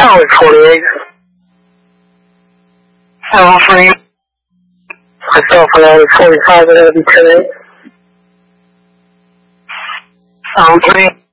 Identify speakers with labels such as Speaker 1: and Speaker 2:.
Speaker 1: Tower 48. 703. Myself and I 45 and 10. 703.